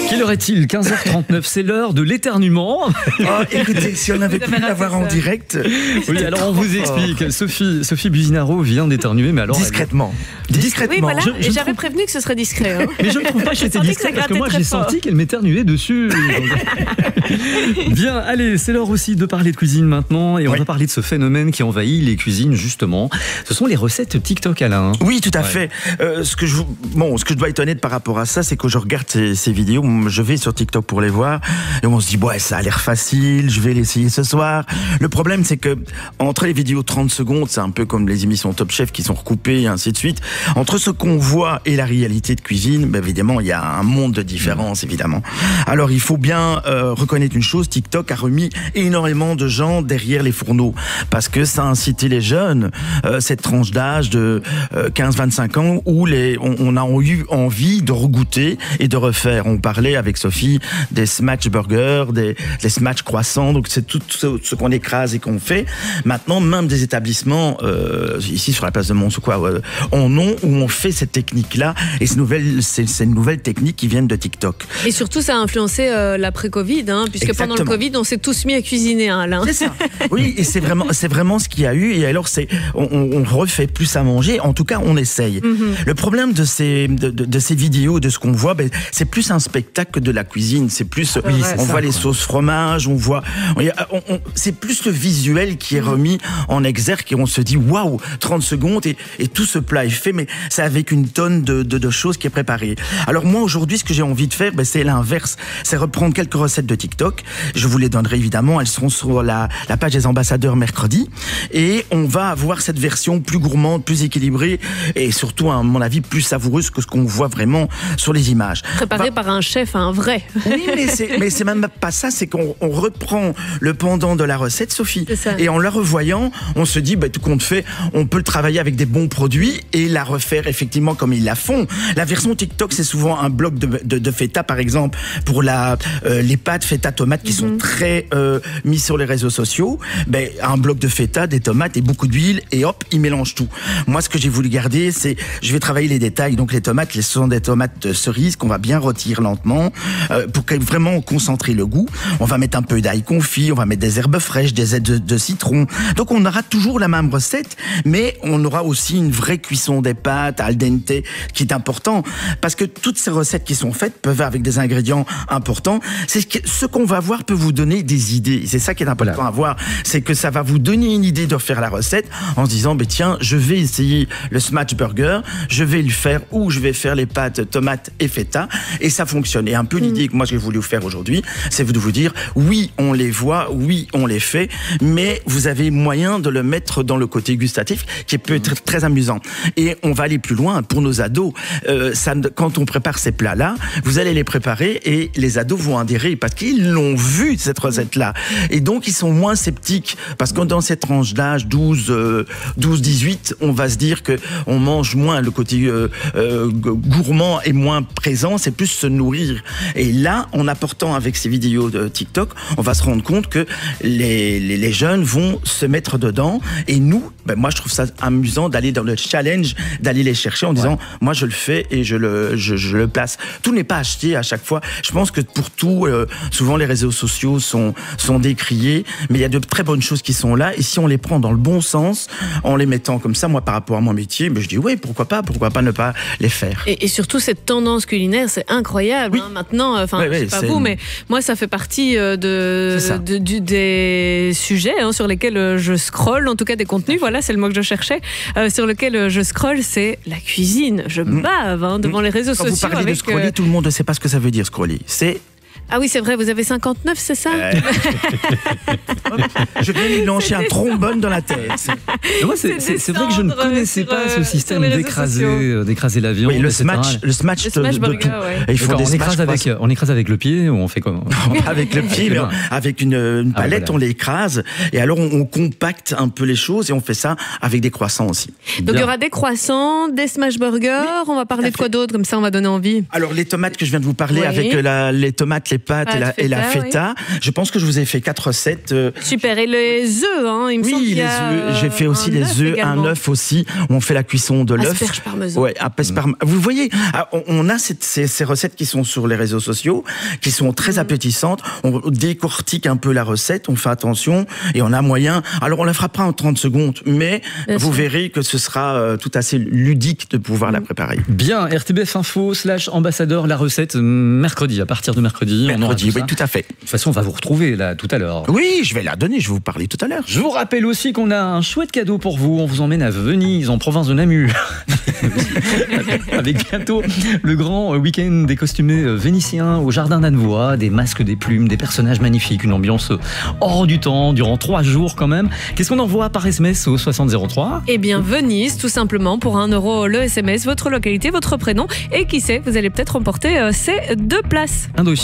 Quelle heure est-il? 15h39, c'est l'heure de l'éternuement. Oh, écoutez, si on avait pu l'avoir en direct. Oui, alors on vous explique. Sophie Businaro vient d'éternuer, mais alors... Discrètement. Discrètement. Oui, voilà. Et j'avais prévenu que ce serait discret. Hein. Mais je ne trouve pas que c'était discret, parce que moi j'ai senti qu'elle m'éternuait dessus. Bien, allez, c'est l'heure aussi de parler de cuisine maintenant. Et on va parler de ce phénomène qui envahit les cuisines, justement. Ce sont les recettes TikTok, Alain. Oui, tout à fait. Ce que je dois être honnête par rapport à ça, c'est que je regarde ces vidéos, je vais sur TikTok pour les voir, et on se dit, ouais, ça a l'air facile, je vais l'essayer ce soir. Le problème, c'est que entre les vidéos 30 secondes, c'est un peu comme les émissions Top Chef qui sont recoupées, et ainsi de suite. Entre ce qu'on voit et la réalité de cuisine, ben évidemment, il y a un monde de différence, évidemment. Alors, il faut bien reconnaître une chose, TikTok a remis énormément de gens derrière les fourneaux, parce que ça a incité les jeunes, cette tranche d'âge de 15-25 ans, où on a eu envie de regoûter et de refaire. On parlait avec Sophie des smash burgers, des smash croissants, donc c'est tout ce qu'on écrase et qu'on fait. Maintenant, même des établissements, ici sur la place de Mons ou quoi, en ont, où on fait cette technique-là, et c'est une nouvelle technique qui viennent de TikTok. Et surtout, ça a influencé l'après-Covid, hein, puisque Exactement. pendant le Covid, on s'est tous mis à cuisiner, hein, Alain. C'est ça. Oui, et c'est vraiment ce qu'il y a eu, et alors on refait plus à manger, en tout cas on essaye. Le problème de ces vidéos, de ce qu'on voit, c'est plus un spectacle que de la cuisine, c'est plus, on voit les sauces fromage, c'est plus le visuel qui est remis en exergue, et on se dit waouh, 30 secondes et tout ce plat est fait, mais c'est avec une tonne de choses qui est préparée. Alors moi aujourd'hui, ce que j'ai envie de faire, c'est l'inverse, c'est reprendre quelques recettes de TikTok. Je vous les donnerai évidemment, elles seront sur la page des ambassadeurs mercredi, et on va avoir cette version plus gourmande, plus équilibrée, et surtout à mon avis plus savoureuse que ce qu'on voit vraiment sur les images. Préparé par un chef, un vrai. Oui, mais c'est même pas ça, c'est qu'on reprend le pendant de la recette, Sophie, et en la revoyant, on se dit, tout compte fait, on peut le travailler avec des bons produits et la refaire effectivement comme ils la font. La version TikTok, c'est souvent un bloc de feta, par exemple, pour les pâtes feta tomates qui sont très mis sur les réseaux sociaux. Un bloc de feta, des tomates et beaucoup d'huile, et hop, ils mélangent tout. Moi, ce que j'ai voulu garder, c'est, je vais travailler les détails. Donc les tomates, ce sont des tomates cerises qu'on va bien rôtir lentement pour vraiment concentrer le goût. On va mettre un peu d'ail confit, on va mettre des herbes fraîches, des ailes de citron. Donc on aura toujours la même recette, mais on aura aussi une vraie cuisson des pâtes al dente qui est important, parce que toutes ces recettes qui sont faites peuvent avec des ingrédients importants. C'est ce qu'on va voir peut vous donner des idées. C'est ça qui est important à voir, c'est que ça va vous donner une idée de refaire la recette en se disant, tiens, je vais essayer le smash burger, je vais le faire, ou je vais faire les pâtes tomates et feta, et ça fonctionne. Et un peu l'idée que moi j'ai voulu vous faire aujourd'hui, c'est de vous dire, oui, on les voit, oui, on les fait, mais vous avez moyen de le mettre dans le côté gustatif qui peut être très amusant. Et on va aller plus loin pour nos ados. Quand on prépare ces plats-là, vous allez les préparer et les ados vont adhérer parce qu'ils l'ont vu, cette recette-là. Et donc, ils sont moins sceptiques parce que dans cette tranche d'âge 12-18, on va se dire qu'on mange moins, le côté gourmand est moins présent, c'est plus se nourrir. Et là, en apportant avec ces vidéos de TikTok, on va se rendre compte que les jeunes vont se mettre dedans, et nous, moi je trouve ça amusant d'aller dans le challenge, d'aller les chercher en disant, moi je le fais et je le place. Tout n'est pas acheté à chaque fois. Je pense que pour tout, souvent les réseaux sociaux sont décriés, mais il y a de très bonnes choses qui sont là, et si on les prend dans le bon sens, en les mettant comme ça, moi par rapport à mon métier, je dis oui, pourquoi pas ne pas les faire. Et surtout cette tendance culinaire, c'est incroyable. Hein, maintenant, je sais pas vous, mais moi ça fait partie des sujets sur lesquels je scrolle, en tout cas des contenus, voilà, c'est le mot que je cherchais, sur lequel je scrolle, c'est la cuisine. Je bave devant les réseaux sociaux. Quand vous parlez de scroller, tout le monde ne sait pas ce que ça veut dire scroller. C'est... Ah oui, c'est vrai, vous avez 59, c'est ça? Je viens lui lancer un trombone dans la tête. C'est vrai que je ne connaissais pas ce système d'écraser la viande. Oui, le smash de tout. On écrase avec le pied, ou on fait comment? Avec le pied, mais avec une palette, on l'écrase, et alors on compacte un peu les choses, et on fait ça avec des croissants aussi. Donc il y aura des croissants, des smash burgers, on va parler de quoi d'autre, comme ça on va donner envie. Alors les tomates que je viens de vous parler, avec les tomates, les pâtes et la feta. Oui. Je pense que je vous ai fait 4 recettes. Super. Et les œufs, hein, il me semble qu'il y a les œufs. J'ai fait aussi les œufs, un œuf aussi. On fait la cuisson de l'œuf. Asperges parmesan. Ouais, Vous voyez, on a ces recettes qui sont sur les réseaux sociaux, qui sont très appétissantes. On décortique un peu la recette, on fait attention et on a moyen. Alors on la fera pas en 30 secondes, mais vous verrez que ce sera tout assez ludique de pouvoir la préparer. Bien, RTBF Info /ambassadeur, la recette mercredi, à partir de mercredi. Mercredi, oui, tout à fait. De toute façon, on va vous retrouver là tout à l'heure. Oui, je vais la donner, je vais vous parler tout à l'heure. Je vous rappelle aussi qu'on a un chouette cadeau pour vous. On vous emmène à Venise, en province de Namur. Avec bientôt le grand week-end des costumés vénitiens au jardin d'Annevoie, des masques, des plumes, des personnages magnifiques, une ambiance hors du temps durant 3 jours quand même. Qu'est-ce qu'on envoie par SMS au 6003 ? Eh bien Venise, tout simplement, pour 1 € le SMS, votre localité, votre prénom et qui sait, vous allez peut-être remporter ces 2 places. Un dossier.